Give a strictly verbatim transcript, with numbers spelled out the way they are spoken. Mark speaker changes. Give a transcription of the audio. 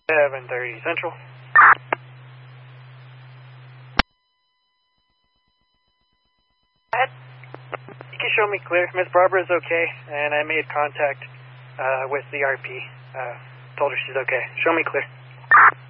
Speaker 1: seven thirty Central. You can show me clear. Miss Barbara is okay, and I made contact uh, with the R P. Uh, told her she's okay. Show me clear.